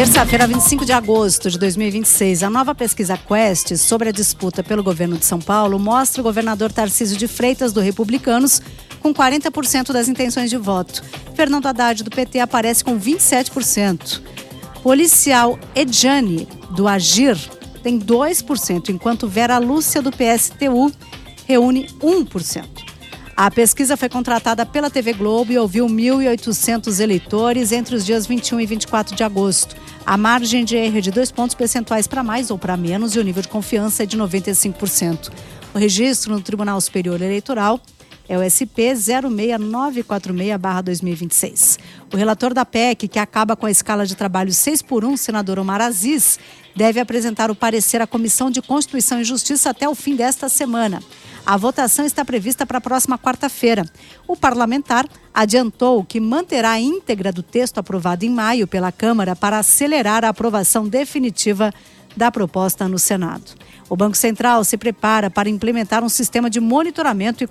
Terça-feira, 25 de agosto de 2026, a nova pesquisa Quest sobre a disputa pelo governo de São Paulo mostra o governador Tarcísio de Freitas, do Republicanos, com 40% das intenções de voto. Fernando Haddad, do PT, aparece com 27%. Policial Edjane, do Agir, tem 2%, enquanto Vera Lúcia, do PSTU, reúne 1%. A pesquisa foi contratada pela TV Globo e ouviu 1.800 eleitores entre os dias 21 e 24 de agosto. A margem de erro é de 2 pontos percentuais para mais ou para menos e o nível de confiança é de 95%. O registro no Tribunal Superior Eleitoral é o SP 06946/2026. O relator da PEC, que acaba com a escala de trabalho 6x1, senador Omar Aziz, deve apresentar o parecer à Comissão de Constituição e Justiça até o fim desta semana. A votação está prevista para a próxima quarta-feira. O parlamentar adiantou que manterá a íntegra do texto aprovado em maio pela Câmara para acelerar a aprovação definitiva da proposta no Senado. O Banco Central se prepara para implementar um sistema de monitoramento e